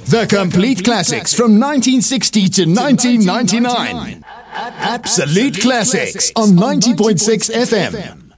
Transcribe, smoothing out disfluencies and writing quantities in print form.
The complete classics from 1960 to 1999. Absolute classics on 90.6 FM.